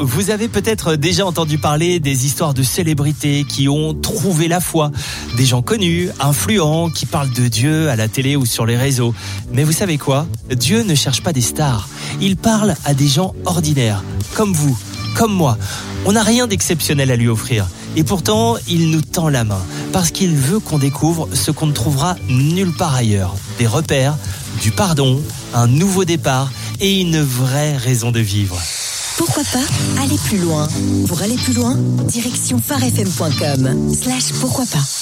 vous avez peut-être déjà entendu parler des histoires de célébrités qui ont trouvé la foi. Des gens connus, influents, qui parlent de Dieu à la télé ou sur les réseaux. Mais vous savez quoi ? Dieu ne cherche pas des stars. Il parle à des gens ordinaires, comme vous, comme moi. On n'a rien d'exceptionnel à lui offrir. Et pourtant, il nous tend la main, parce qu'il veut qu'on découvre ce qu'on ne trouvera nulle part ailleurs. Des repères, du pardon, un nouveau départ et une vraie raison de vivre. Pourquoi pas aller plus loin ? Pour aller plus loin, direction farfm.com/pourquoi pas.